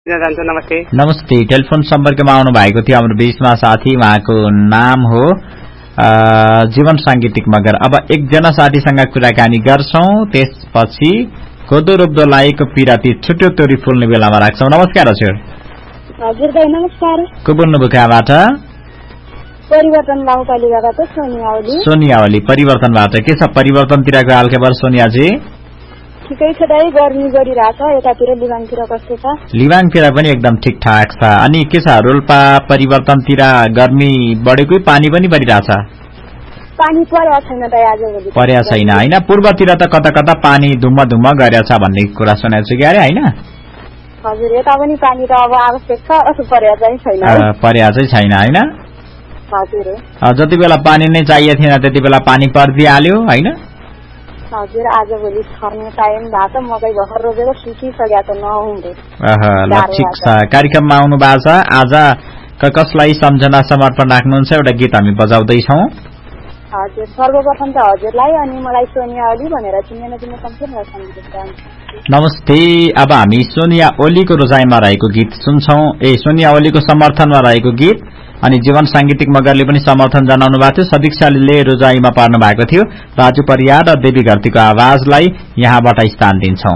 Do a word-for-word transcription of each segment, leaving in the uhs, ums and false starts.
नमस्ते नमस्ते टेलिफोन सम्पर्कमा आउनु भएको थियो हाम्रो बीचमा साथी, उहाँको नाम हो जीवन सांगीतिक मगर। अब एकजना साथीसँग कुराकानी गर्छौं, त्यसपछि कोदो रोप्दो लागेको पिराती छुट्यो तोरी फुल्ने बेलामा राख्छौं। नमस्कार हजुर। हजुर दाइ नमस्कार। को बोल्नुभयो कहाँबाट? परिवर्तन गाउँपालिकाबाट सोनिया ओली। सोनिया ओली परिवर्तनबाट। के छ परिवर्तनतिरको हालखबर सोनियाजी? ठिकै छ दाइ, गर्मी गरिरहेछ। यतातिर लिबाङतिर कस्तो छ? लिबाङतिर पनि एकदम ठिकठाक छ। अनि के छ रोल्पा परिवर्तनतिर गर्मी बढेको पानी पनि बढिरहेछ? पानी परेको छैन दाइ आजभोलि। परेको छैन हैन? पूर्वतिर त कता कता पानी धुम्म धुम्म गरेछ भन्ने कुरा सुनेको छु के अरे हैन? हजुर यता पनि पानी त अब आवश्यक छ, असु परेको चाहिँ छैन। परेको चाहिँ छैन हैन? हजुर। जति बेला पानी नै चाहिएको थिएन त्यति बेला पानी परिदिहाल्यो हैन? हजुर आजभोलि छर्ने टाइम भएको छ, मकै भर्खर रोपेको सुकिसक्यो त नहुँदै। अह ल ठिक छ। कार्यक्रममा आउनु भएको छ आज, कसलाई सम्झना समर्पण राख्नुहुन्छ? एउटा गीत हामी बजाउँदै छौं। हजुर सर्वप्रथम त हजुरलाई अनि मलाई सोनिया ओली भनेर चिन्न नचिन्न सम्पूर्ण सम्झिन्छु। नमस्ते। अब हामी सोनिया ओलीको रोजाइमा रहेको गीत सुन्छौं। ए सोनिया ओलीको समर्थनमा रहेको गीत अनि जीवन सांगीतिक मगरले पनि समर्थन जनाउनु भएको थियो। सदीक्षाले रोजाइमा पार्नु भएको थियो। राजु परियार र देवी घरतीको आवाजलाई यहाँबाट स्थान दिन्छौं।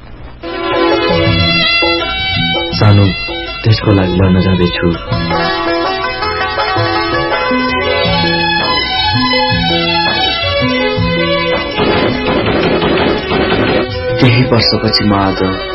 सानो त्यसको लागि लड्न जाँदैछु, केही वर्षपछि म आज